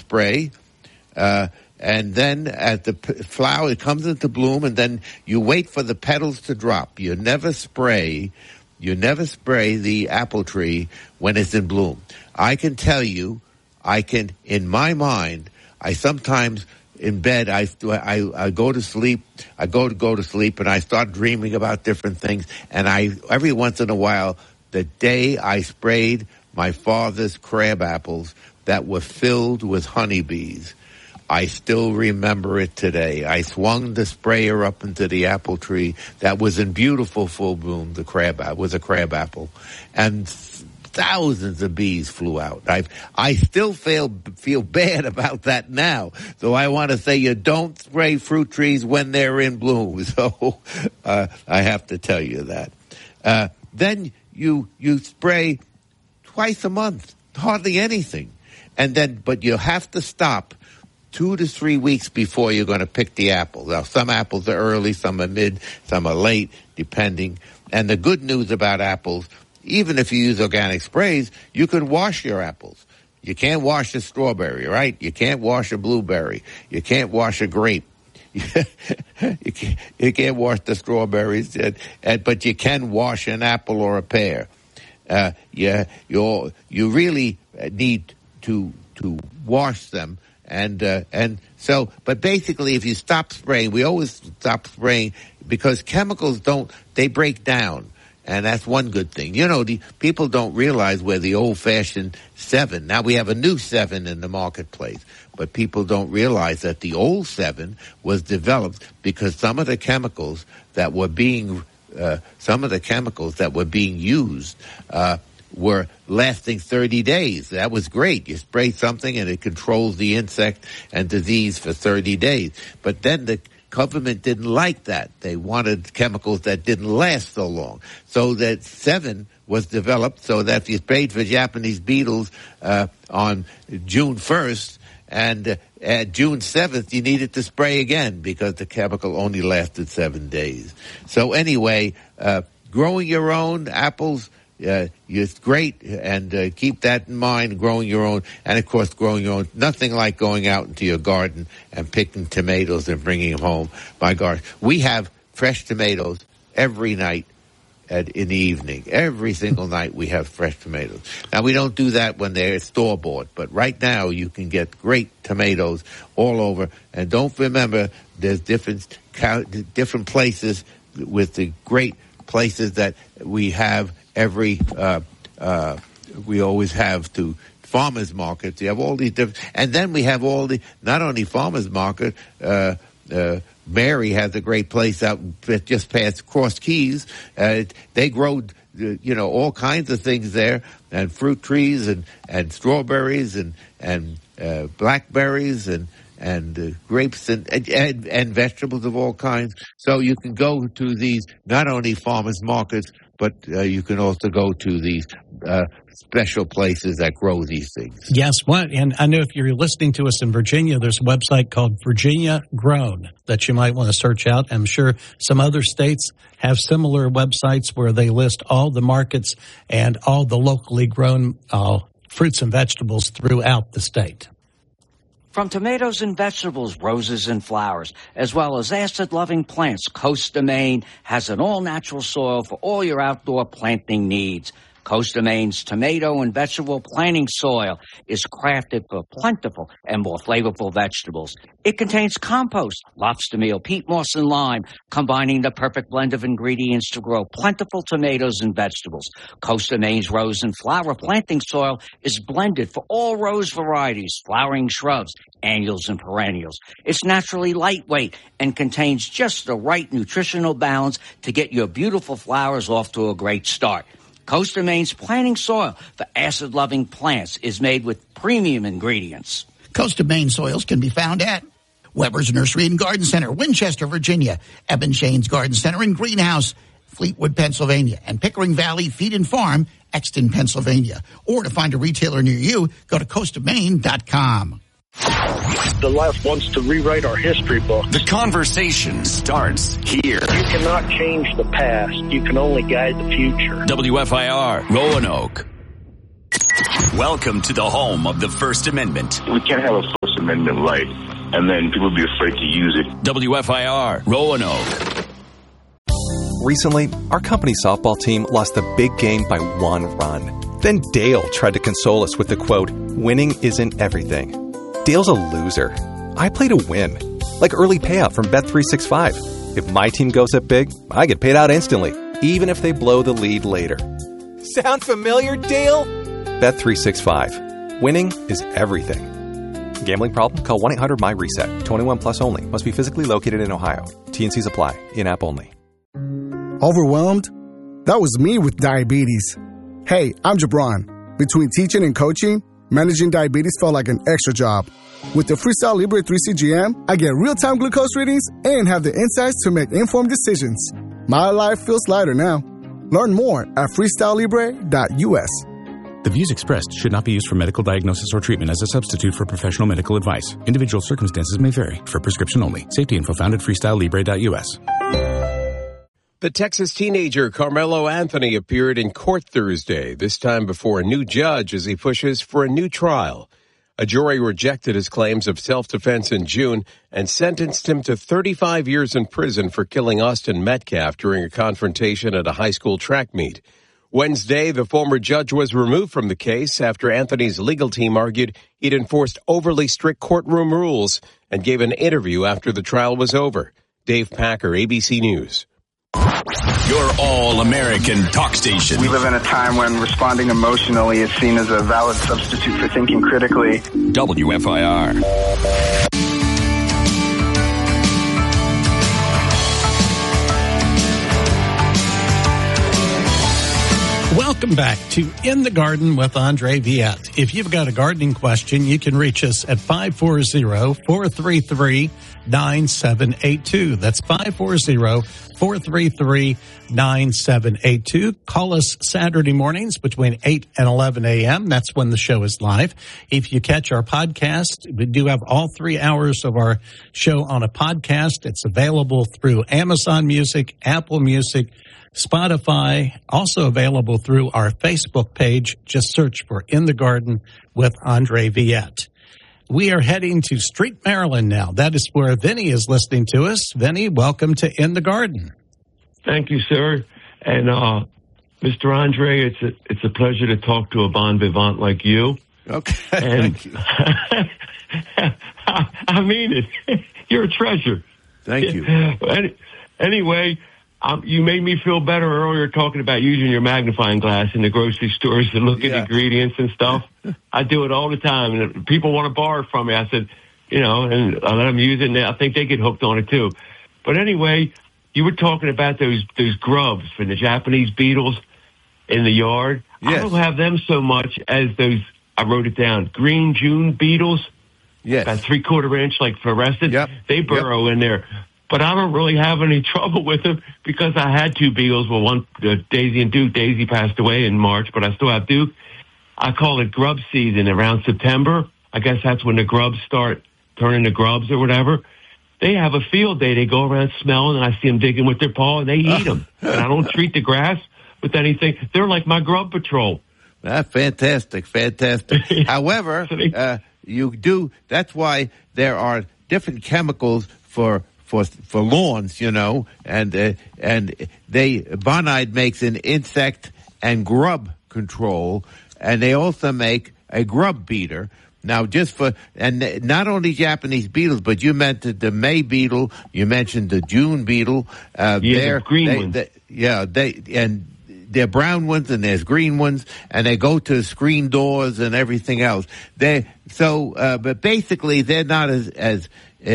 spray. And then as the flower, it comes into bloom, and then you wait for the petals to drop. You never spray the apple tree when it's in bloom. I can tell you, in my mind, I sometimes in bed, I go to sleep, I go to sleep, and I start dreaming about different things, and every once in a while, the day I sprayed my father's crab apples that were filled with honeybees, I still remember it today. I swung the sprayer up into the apple tree that was in beautiful full bloom. The crab was a crab apple, and thousands of bees flew out. I still feel bad about that now. So I want to say you don't spray fruit trees when they're in bloom. So I have to tell you that. Then you spray twice a month, hardly anything, but you have to stop 2 to 3 weeks before you're going to pick the apples. Now, some apples are early, some are mid, some are late, depending. And the good news about apples, even if you use organic sprays, you can wash your apples. You can't wash a strawberry, right? You can't wash a blueberry. You can't wash a grape. You can't wash the strawberries, but you can wash an apple or a pear. You really need to wash them. But basically, if you stop spraying, we always stop spraying because chemicals they break down. And that's one good thing. The people don't realize we're the old-fashioned 7. Now we have a new 7 in the marketplace, but people don't realize that the old 7 was developed because some of the chemicals that were being used, were lasting 30 days. That was great. You spray something and it controls the insect and disease for 30 days. But then the government didn't like that. They wanted chemicals that didn't last so long. So that 7 was developed so that if you sprayed for Japanese beetles on June 1st and at June 7th, you needed to spray again because the chemical only lasted 7 days. So anyway, growing your own apples, it's great, and keep that in mind, growing your own. And, of course, growing your own. Nothing like going out into your garden and picking tomatoes and bringing them home. My gosh, we have fresh tomatoes every night in the evening. Every single night we have fresh tomatoes. Now, we don't do that when they're store-bought, but right now you can get great tomatoes all over. And don't remember, there's different places with the great places that we have we always have to farmers markets. You have all these different, and then we have not only farmers market, Mary has a great place out just past Cross Keys. They grow, all kinds of things there, and fruit trees and strawberries and blackberries and grapes and vegetables of all kinds. So you can go to these, not only farmers markets, but you can also go to these special places that grow these things. Yes, and I know if you're listening to us in Virginia, there's a website called Virginia Grown that you might want to search out. I'm sure some other states have similar websites where they list all the markets and all the locally grown fruits and vegetables throughout the state. From tomatoes and vegetables, roses and flowers, as well as acid-loving plants, Costa Maine has an all-natural soil for all your outdoor planting needs. Costa Maine's tomato and vegetable planting soil is crafted for plentiful and more flavorful vegetables. It contains compost, lobster meal, peat moss, and lime, combining the perfect blend of ingredients to grow plentiful tomatoes and vegetables. Costa Maine's rose and flower planting soil is blended for all rose varieties, flowering shrubs, annuals, and perennials. It's naturally lightweight and contains just the right nutritional balance to get your beautiful flowers off to a great start. Costa Maine's planting soil for acid-loving plants is made with premium ingredients. Costa Maine soils can be found at Weber's Nursery and Garden Center, Winchester, Virginia, Eben Shane's Garden Center and Greenhouse, Fleetwood, Pennsylvania, and Pickering Valley Feed and Farm, Exton, Pennsylvania. Or to find a retailer near you, go to CostaMaine.com. The left wants to rewrite our history books. The conversation starts here. You cannot change the past. You can only guide the future. WFIR, Roanoke. Welcome to the home of the First Amendment. We can't have a First Amendment right and then people be afraid to use it. WFIR, Roanoke. Recently, our company softball team lost the big game by 1 run. Then Dale tried to console us with the quote, "Winning isn't everything." Dale's a loser. I play to win. Like early payout from Bet365. If my team goes up big, I get paid out instantly, even if they blow the lead later. Sound familiar, Dale? Bet365. Winning is everything. Gambling problem? Call 1-800-MY-RESET. 21 plus only. Must be physically located in Ohio. T&Cs apply. In-app only. Overwhelmed? That was me with diabetes. Hey, I'm Jabron. Between teaching and coaching, managing diabetes felt like an extra job. With the Freestyle Libre 3 CGM, I get real-time glucose readings and have the insights to make informed decisions. My life feels lighter now. Learn more at freestylelibre.us. The views expressed should not be used for medical diagnosis or treatment as a substitute for professional medical advice. Individual circumstances may vary. For prescription only. Safety info found at freestylelibre.us. The Texas teenager Carmelo Anthony appeared in court Thursday, this time before a new judge as he pushes for a new trial. A jury rejected his claims of self-defense in June and sentenced him to 35 years in prison for killing Austin Metcalf during a confrontation at a high school track meet. Wednesday, the former judge was removed from the case after Anthony's legal team argued he'd enforced overly strict courtroom rules and gave an interview after the trial was over. Dave Packer, ABC News. Your all-American talk station. We live in a time when responding emotionally is seen as a valid substitute for thinking critically. WFIR. Welcome back to In the Garden with Andre Viette. If you've got a gardening question, you can reach us at 540-433-9782. That's 540-433-9782. Call us Saturday mornings between 8 and 11 a.m. That's when the show is live. If you catch our podcast, we do have all 3 hours of our show on a podcast. It's available through Amazon Music, Apple Music, Spotify, also available through our Facebook page. Just search for In the Garden with Andre Viette. We are heading to Street, Maryland now. That is where Vinny is listening to us. Vinny, welcome to In the Garden. Thank you, sir. And Mr. Andre, it's a pleasure to talk to a bon vivant like you. Okay, and thank you. I mean it. You're a treasure. Thank you. Anyway, you made me feel better earlier talking about using your magnifying glass in the grocery stores to look at ingredients and stuff. I do it all the time, and people want to borrow it from me. I said, and I let them use it, and I think they get hooked on it too. But anyway, you were talking about those grubs for the Japanese beetles in the yard. Yes. I don't have them so much as those, I wrote it down, green June beetles. Yes. About 3/4 inch, like fluorescent. Yep. They burrow in there. But I don't really have any trouble with them because I had 2 beetles. Well, one, Daisy and Duke. Daisy passed away in March, but I still have Duke. I call it grub season around September. I guess that's when the grubs start turning to grubs or whatever. They have a field day. They go around smelling, and I see them digging with their paw, and they eat them. And I don't treat the grass with anything. They're like my grub patrol. Fantastic. However, that's why there are different chemicals for lawns, and Bonide makes an insect and grub control, and they also make a grub beater. Now, and not only Japanese beetles, but you mentioned the May beetle, you mentioned the June beetle. The green ones. They're brown ones and there's green ones, and they go to screen doors and everything else. But basically they're not as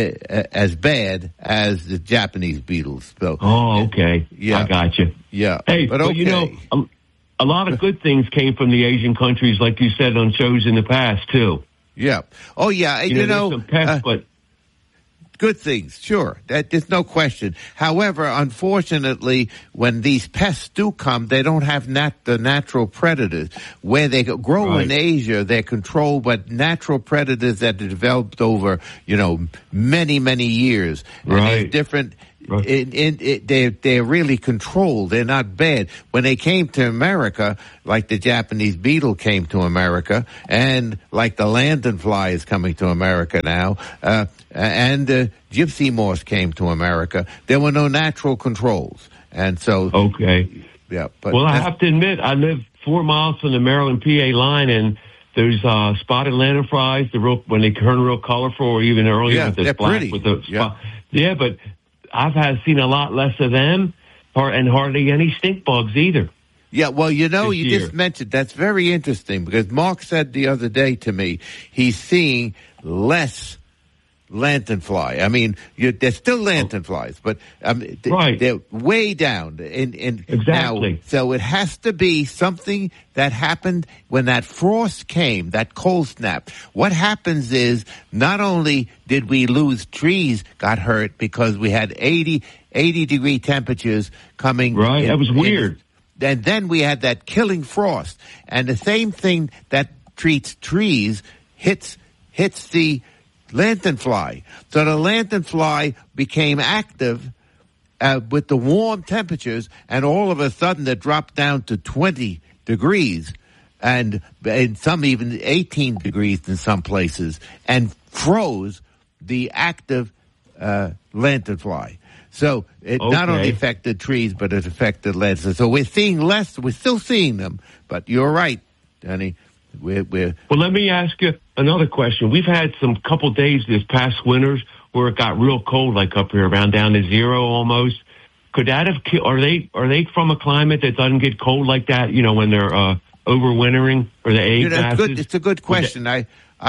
bad as the Japanese beetles. So, okay. Yeah. I got you. Yeah. Hey, but okay. A lot of good things came from the Asian countries, like you said on shows in the past, too. Yeah. Oh, yeah. There's some pests, but good things, sure. There's no question. However, unfortunately, when these pests do come, they don't have the natural predators. Where they grow in Asia, they're controlled by natural predators that are developed over, many, many years. And there's they're really controlled. They're not bad. When they came to America, like the Japanese beetle came to America, and like the lanternfly is coming to America now, and gypsy moth came to America, there were no natural controls. And so... Okay. Yeah. But well, I have to admit, I live 4 miles from the Maryland-PA line, and there's spotted lanternflies, when they turn real colorful, or even earlier with the black. Pretty. With the yeah, but I've seen a lot less of them, and hardly any stink bugs either. Yeah, well, you just mentioned, that's very interesting, because Mark said the other day to me, he's seeing less lanternfly. I mean, there's still lanternflies, but they're way down. Exactly. Now, so it has to be something that happened when that frost came, that cold snap. What happens is, not only did we lose trees, got hurt because we had 80 degree temperatures coming. Right, that was weird. And then we had that killing frost. And the same thing that treats trees hits the lanternfly. So the lanternfly became active with the warm temperatures, and all of a sudden it dropped down to 20 degrees, and some even 18 degrees in some places, and froze the active lanternfly. So it not only affected trees, but it affected lanterns. So we're seeing less. We're still seeing them, but you're right, Danny. Well, let me ask you another question. We've had some couple days this past winters where it got real cold, like up here, around down to zero almost. Could that have? Are they from a climate that doesn't get cold like that? When they're overwintering, or the egg masses? It's a good question. I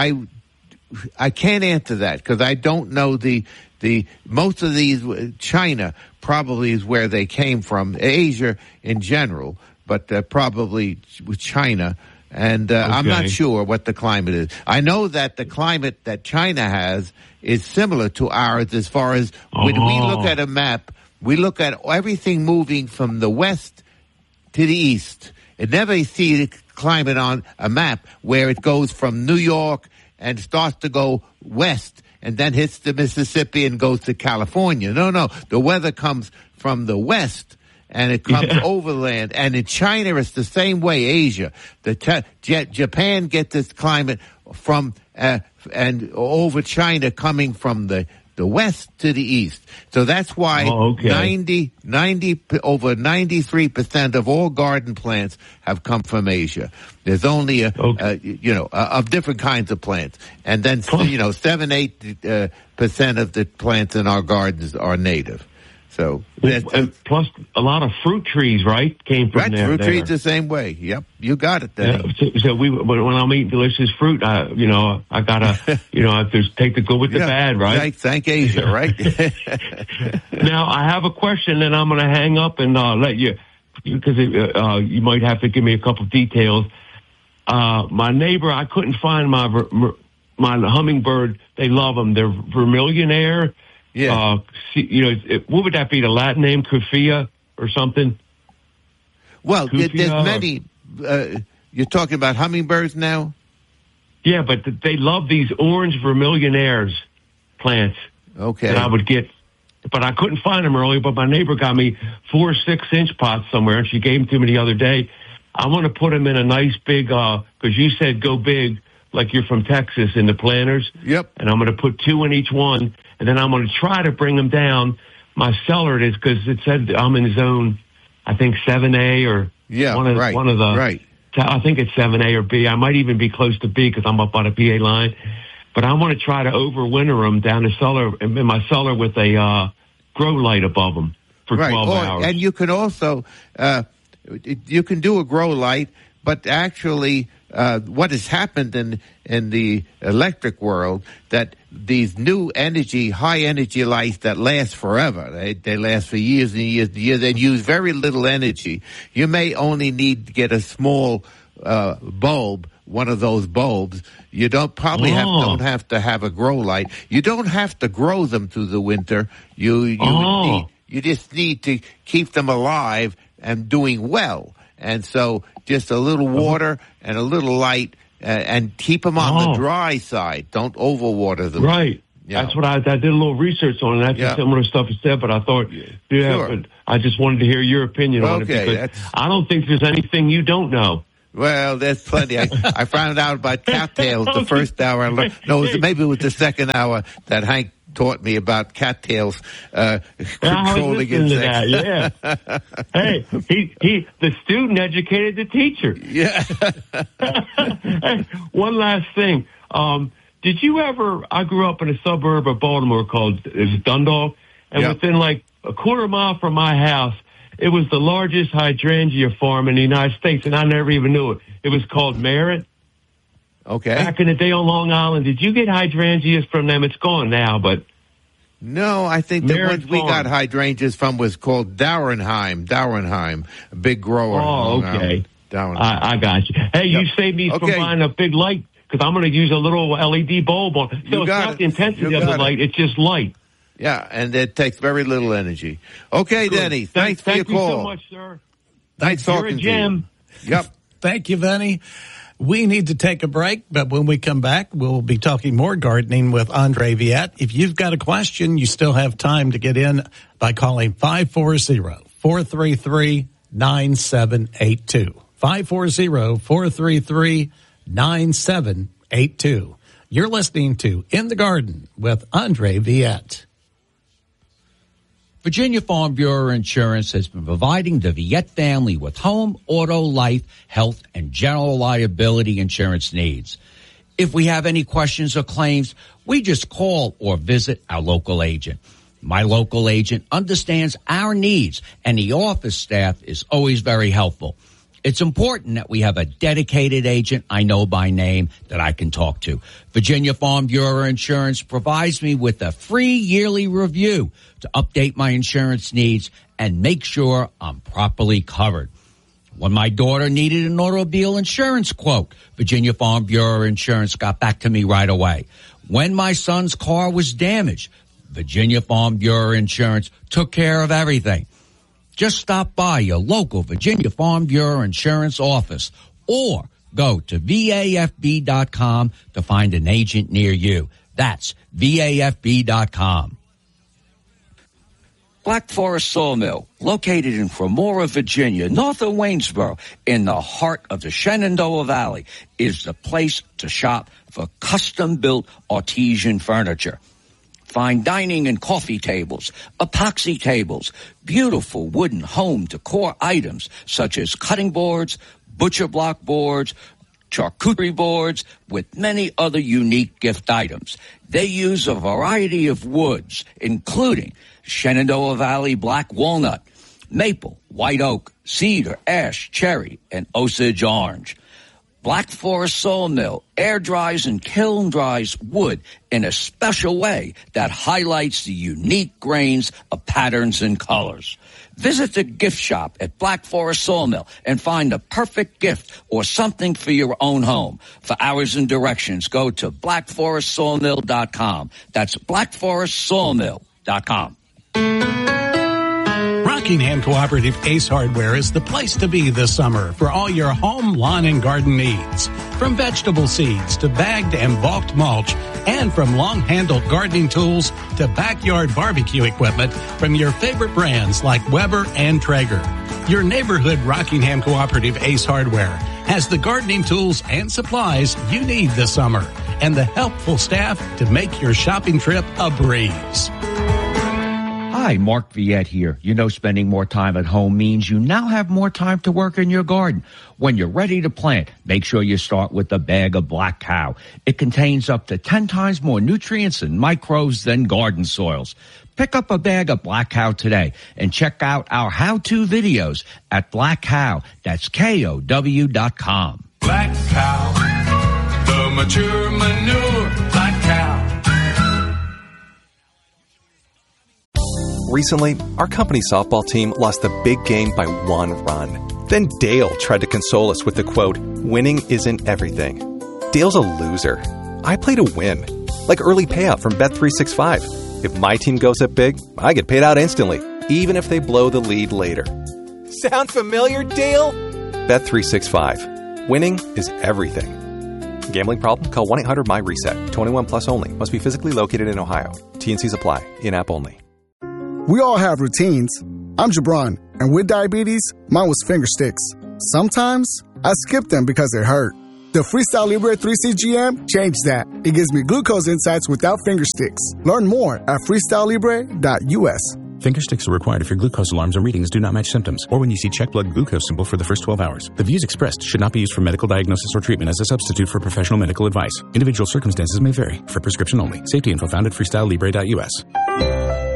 can't answer that because I don't know the most of these. China probably is where they came from. Asia in general, but probably with China. And I'm not sure what the climate is. I know that the climate that China has is similar to ours as far as when we look at a map, we look at everything moving from the west to the east. It never see the climate on a map where it goes from New York and starts to go west and then hits the Mississippi and goes to California. No. The weather comes from the west and it comes overland. And in China, it's the same way. Asia, Japan gets this climate from and over China coming from the west to the east. So that's why 93% of all garden plants have come from Asia. There's only of different kinds of plants, and then 7-8% of the plants in our gardens are native. So, and plus a lot of fruit trees, right, came from there. Fruit trees the same way. Yep, you got it. So when I'm eating delicious fruit, I gotta, I have to take the good with the bad, right? Thank Asia, right? Now I have a question, and I'm going to hang up and let you, because you might have to give me a couple of details. My neighbor, I couldn't find my hummingbird. They love them. They're vermillionaire. Yeah. What would that be? The Latin name, Cuphea or something? Well, there's many. You're talking about hummingbirds now? Yeah, but they love these orange vermillionaires plants. Okay. That I would get, but I couldn't find them earlier. But my neighbor got me 4 6-inch pots somewhere, and she gave them to me the other day. I want to put them in a nice big, because you said go big, like you're from Texas in the planters. Yep. And I'm going to put 2 in each one. And then I'm going to try to bring them down. My cellar is, because it said I'm in zone, I think 7A or one of the. Right. I think it's 7A or B. I might even be close to B because I'm up on a PA line. But I want to try to overwinter them down the cellar, in my cellar, with a grow light above them for 12 hours. And you can also you can do a grow light, but actually what has happened in the electric world, that these new high energy lights that last forever, they last for years and years and years, and use very little energy. You may only need to get a small bulb, one of those bulbs. You don't have to have a grow light. You don't have to grow them through the winter. You just need to keep them alive and doing well. And so just a little water and a little light, and keep them on the dry side. Don't overwater them. Right. That's what I did a little research on, and that's some of the stuff it said, but I thought, but I just wanted to hear your opinion on it, because I don't think there's anything you don't know. Well, there's plenty. I found out about cattails the first hour. Maybe it was the second hour that Hank taught me about cattails controlling insects. Hey, the student educated the teacher. Yeah. Hey, one last thing. Did you ever? I grew up in a suburb of Baltimore called Dundalk, and within like a quarter mile from my house, it was the largest hydrangea farm in the United States, and I never even knew it. It was called Merritt. Okay. Back in the day on Long Island, did you get hydrangeas from them? It's gone now, but no, I think the ones we got hydrangeas from was called Dauernheim, a big grower. Oh, okay. I got you. Hey, you saved me from buying a big light, because I'm going to use a little LED bulb on. So it's not the intensity of the light; it's just light. Yeah, and it takes very little energy. Okay, good. Denny, thanks for your call. Thank you so much, sir. Nice talking to you. Yep. Thank you, Vinny. We need to take a break, but when we come back, we'll be talking more gardening with Andre Viette. If you've got a question, you still have time to get in by calling 540-433-9782. 540-433-9782. You're listening to In the Garden with Andre Viette. Virginia Farm Bureau Insurance has been providing the Viette family with home, auto, life, health, and general liability insurance needs. If we have any questions or claims, we just call or visit our local agent. My local agent understands our needs, and the office staff is always very helpful. It's important that we have a dedicated agent I know by name that I can talk to. Virginia Farm Bureau Insurance provides me with a free yearly review to update my insurance needs and make sure I'm properly covered. When my daughter needed an automobile insurance quote, Virginia Farm Bureau Insurance got back to me right away. When my son's car was damaged, Virginia Farm Bureau Insurance took care of everything. Just stop by your local Virginia Farm Bureau Insurance office or go to VAFB.com to find an agent near you. That's VAFB.com. Black Forest Sawmill, located in Cremora, Virginia, north of Waynesboro, in the heart of the Shenandoah Valley, is the place to shop for custom-built artesian furniture. Fine dining and coffee tables, epoxy tables, beautiful wooden home decor items such as cutting boards, butcher block boards, charcuterie boards, with many other unique gift items. They use a variety of woods, including Shenandoah Valley black walnut, maple, white oak, cedar, ash, cherry, and Osage orange. Black Forest Sawmill air dries and kiln dries wood in a special way that highlights the unique grains of patterns and colors. Visit the gift shop at Black Forest Sawmill and find the perfect gift or something for your own home. For hours and directions, go to blackforestsawmill.com. That's blackforestsawmill.com. Rockingham Cooperative Ace Hardware is the place to be this summer for all your home, lawn, and garden needs. From vegetable seeds to bagged and bulked mulch, and from long-handled gardening tools to backyard barbecue equipment from your favorite brands like Weber and Traeger. Your neighborhood Rockingham Cooperative Ace Hardware has the gardening tools and supplies you need this summer and the helpful staff to make your shopping trip a breeze. Hi, Mark Viette here. You know, spending more time at home means you now have more time to work in your garden. When you're ready to plant, make sure you start with a bag of Black Cow. It contains up to 10 times more nutrients and microbes than garden soils. Pick up a bag of Black Cow today and check out our how-to videos at Black Cow. That's KOW.com. Black Cow, the mature manure, Black Cow. Recently, our company softball team lost the big game by 1 run. Then Dale tried to console us with the quote, "Winning isn't everything." Dale's a loser. I play to win. Like early payout from Bet365. If my team goes up big, I get paid out instantly, even if they blow the lead later. Sound familiar, Dale? Bet365. Winning is everything. Gambling problem? Call 1-800-MY-RESET. 21 plus only. Must be physically located in Ohio. T&Cs apply. In-app only. We all have routines. I'm Jabron, and with diabetes, mine was finger sticks. Sometimes, I skip them because they hurt. The Freestyle Libre 3CGM changed that. It gives me glucose insights without finger sticks. Learn more at freestylelibre.us. Finger sticks are required if your glucose alarms and readings do not match symptoms, or when you see check blood glucose symbol for the first 12 hours. The views expressed should not be used for medical diagnosis or treatment as a substitute for professional medical advice. Individual circumstances may vary. For prescription only. Safety info found at freestylelibre.us.